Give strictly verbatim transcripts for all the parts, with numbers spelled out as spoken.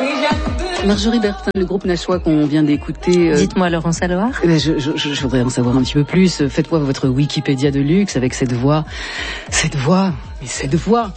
Marjorie Bertin, le groupe Nashwa qu'on vient d'écouter. Euh... Dites-moi Laurence Alouard. Eh ben, je, je, je voudrais en savoir un petit peu plus. Faites-moi votre Wikipédia de luxe avec cette voix. Cette voix, mais cette voix.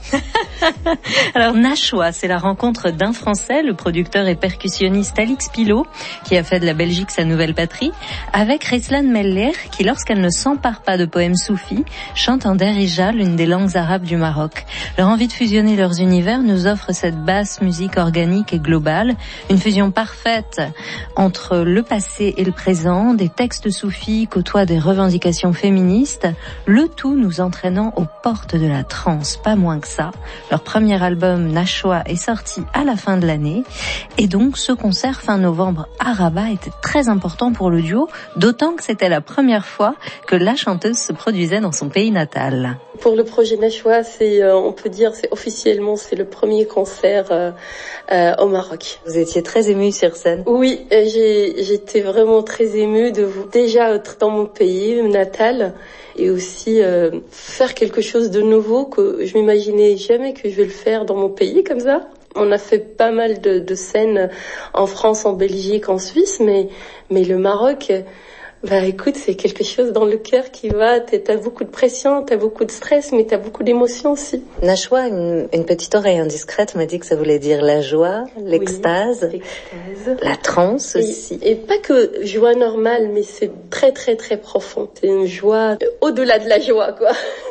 Alors Nashwa, c'est la rencontre d'un Français, le producteur et percussionniste Alix Pilot, qui a fait de la Belgique sa nouvelle patrie, avec Rislan Meller, qui lorsqu'elle ne s'empare pas de poèmes soufis, chante en derija, l'une des langues arabes du Maroc. Leur envie de fusionner leurs univers nous offre cette basse musique organique et globale, une fusion parfaite entre le passé et le présent, des textes soufis côtoient des revendications féministes, le tout nous entraînant aux portes de la trance, pas moins que ça. Leur premier album, Nashwa, est sorti à la fin de l'année. Et donc, ce concert fin novembre à Rabat était très important pour le duo, d'autant que c'était la première fois que la chanteuse se produisait dans son pays natal. Pour le projet Nashwa, c'est, euh, on peut dire, c'est officiellement, c'est le premier concert euh, euh, au Maroc. Vous étiez très émue sur scène. Oui, j'ai, j'étais vraiment très émue de vous déjà être dans mon pays natal et aussi euh, faire quelque chose de nouveau que je m'imaginais jamais que je vais le faire dans mon pays comme ça. On a fait pas mal de, de scènes en France, en Belgique, en Suisse, mais mais le Maroc. Bah écoute, c'est quelque chose dans le cœur qui va, t'as beaucoup de pression, t'as beaucoup de stress, mais t'as beaucoup d'émotions aussi. Nashwa, une, une petite oreille indiscrète m'a dit que ça voulait dire la joie, l'extase, oui, l'extase. La transe aussi. Et, et pas que joie normale, mais c'est très très très profond. C'est une joie au-delà de la joie, quoi.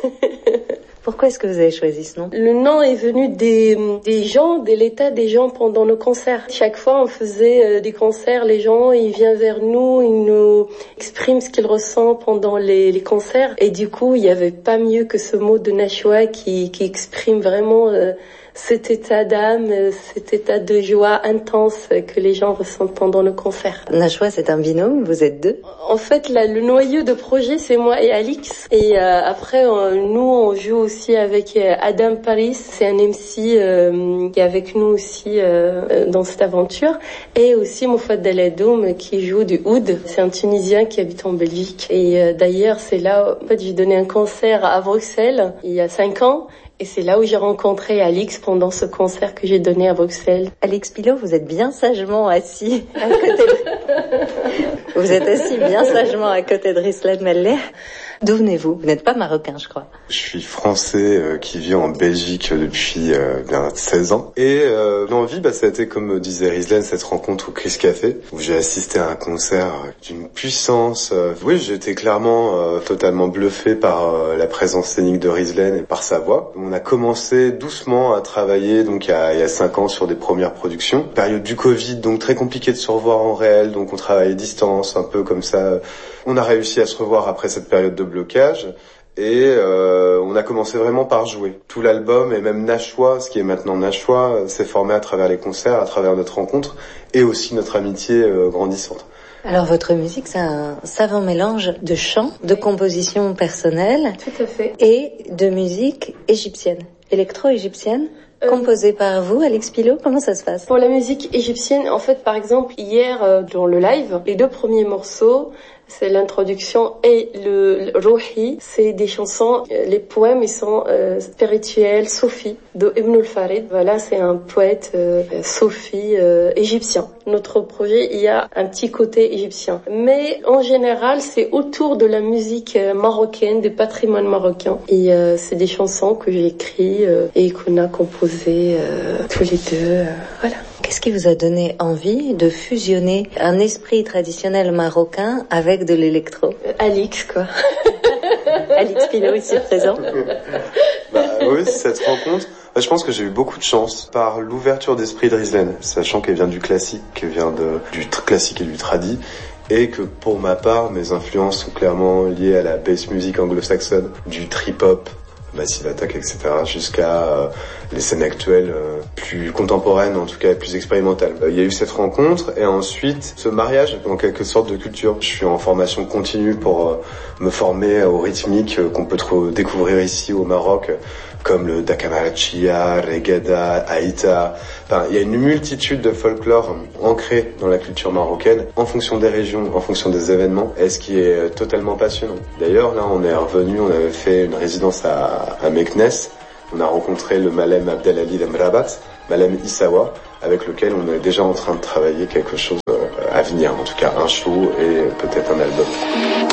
Pourquoi est-ce que vous avez choisi ce nom ? Le nom est venu des, des gens, de l'état des gens pendant nos concerts. Chaque fois, on faisait des concerts, les gens, ils viennent vers nous, ils nous expriment ce qu'ils ressentent pendant les, les concerts. Et du coup, il n'y avait pas mieux que ce mot de Nashwa qui, qui exprime vraiment euh, cet état d'âme, cet état de joie intense que les gens ressentent pendant le concert. Nashwa, c'est un binôme, vous êtes deux ? En fait, là, le noyau de projet, c'est moi et Alix. Et euh, après, euh, nous, on joue aussi avec euh, Adam Paris. C'est un M C euh, qui est avec nous aussi euh, dans cette aventure. Et aussi Moufad Daladoum qui joue du oud. C'est un Tunisien qui habite en Belgique. Et euh, d'ailleurs, c'est là, en fait, j'ai donné un concert à Bruxelles il y a cinq ans. Et c'est là où j'ai rencontré Alix pendant ce concert que j'ai donné à Bruxelles. Alix Pilot, vous êtes bien sagement assis à côté de... Vous êtes assis bien sagement à côté de Rislan Meller. D'où venez-vous ? Vous n'êtes pas marocain, je crois. Je suis français euh, qui vit en Belgique depuis euh, bien seize ans. Et euh, l'envie, bah, ça a été, comme disait Rislan, cette rencontre au Chris Café, où j'ai assisté à un concert d'une puissance. Euh, oui, j'étais clairement euh, totalement bluffé par euh, la présence scénique de Rislan et par sa voix. On a commencé doucement à travailler, donc il y a, il y a cinq ans, sur des premières productions. Période du Covid, donc très compliqué de se revoir en réel, donc on travaillait à distance, un peu comme ça. On a réussi à se revoir après cette période de blocage et euh, on a commencé vraiment par jouer. Tout l'album et même Nashwa, ce qui est maintenant Nashwa, s'est formé à travers les concerts, à travers notre rencontre et aussi notre amitié euh, grandissante. Alors votre musique, c'est un savant mélange de chant, de composition personnelle. Tout à fait. Et de musique égyptienne, électro-égyptienne. Composé par vous, Alix Pilot, comment ça se passe ? Pour la musique égyptienne, en fait, par exemple, hier, euh, dans le live, les deux premiers morceaux, c'est l'introduction et le, le Rouhi, c'est des chansons, les poèmes, ils sont euh, spirituels, soufis, de Ibn al-Farid. Voilà, c'est un poète euh, soufi euh, égyptien. Notre projet, il y a un petit côté égyptien. Mais en général, c'est autour de la musique marocaine, du patrimoine marocain. Et euh, c'est des chansons que j'ai écrites euh, et qu'on a composées euh, tous les deux. Euh, voilà. Qu'est-ce qui vous a donné envie de fusionner un esprit traditionnel marocain avec de l'électro ? Alix, quoi. Alix Pilot ici présent. Bah oui, cette rencontre, bah, je pense que j'ai eu beaucoup de chance par l'ouverture d'esprit de Rislan, sachant qu'elle vient du classique, qu'elle vient de, du classique et du tradi, et que pour ma part, mes influences sont clairement liées à la bass music anglo-saxonne, du trip-hop, Massive Attack, et cetera, jusqu'à euh, les scènes actuelles euh, plus contemporaines, en tout cas plus expérimentales. Euh, il y a eu cette rencontre et ensuite ce mariage en quelque sorte de culture. Je suis en formation continue pour euh, me former aux rythmiques euh, qu'on peut trop découvrir ici au Maroc, euh, comme le Dakamarachiya, Regada, Aïta. Enfin, il y a une multitude de folklore ancrés dans la culture marocaine en fonction des régions, en fonction des événements, et ce qui est totalement passionnant. D'ailleurs, là, on est revenu, on avait fait une résidence à, à Meknès. On a rencontré le Malem Abdelali Lemrabat, Malem Issawa, avec lequel on est déjà en train de travailler quelque chose à venir, en tout cas un show et peut-être un album.